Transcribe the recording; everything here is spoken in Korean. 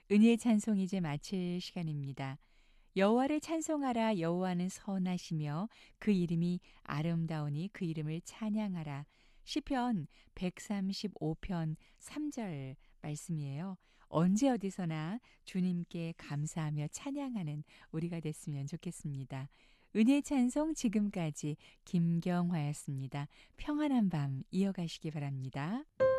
은혜의 찬송 이제 마칠 시간입니다. 여호와를 찬송하라. 여호와는 선하시며 그 이름이 아름다우니 그 이름을 찬양하라. 시편 135편 3절 말씀이에요. 언제 어디서나 주님께 감사하며 찬양하는 우리가 됐으면 좋겠습니다. 은혜의 찬송 지금까지 김경화였습니다. 평안한 밤 이어가시기 바랍니다.